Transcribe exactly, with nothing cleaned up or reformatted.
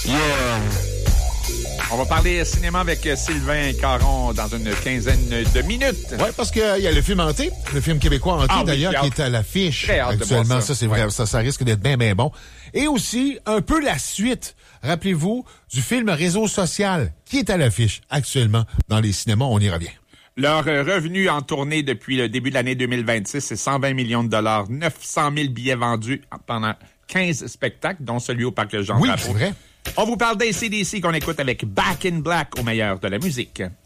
Yeah! On va parler cinéma avec Sylvain Caron dans une quinzaine de minutes. Oui, parce qu'il y a le film Hanté, le film québécois Hanté, ah, d'ailleurs, oui, qui est à l'affiche très hâte actuellement. de voir ça. ça, ça, c'est ouais. vrai, ça, ça risque d'être bien, bien bon. Et aussi, un peu la suite, rappelez-vous, du film Réseau social, qui est à l'affiche actuellement dans les cinémas. On y revient. Leur revenu en tournée depuis le début de l'année deux mille vingt-six, c'est cent vingt millions de dollars, neuf cent mille billets vendus pendant quinze spectacles, dont celui au Parc Jean Drapeau. Oui, c'est vrai. On vous parle d'A C D C qu'on écoute avec Back in Black au meilleur de la musique.